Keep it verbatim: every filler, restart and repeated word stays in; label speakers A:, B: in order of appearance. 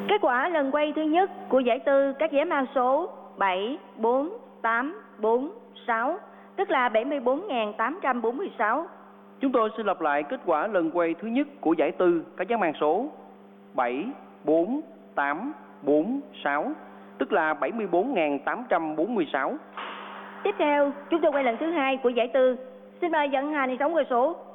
A: Kết quả lần quay thứ nhất của giải tư các vé mang số bảy, bốn, tám, bốn, sáu, tức là bảy mươi bốn nghìn tám trăm bốn mươi sáu.
B: Chúng tôi xin lặp lại kết quả lần quay thứ nhất của giải tư các dáng mang số bảy, bốn, tám, bốn, sáu, tức là bảy mươi bốn nghìn tám trăm bốn mươi sáu.
A: Tiếp theo, chúng tôi quay lần thứ hai của giải tư. Xin mời vận hành hệ thống cơ số.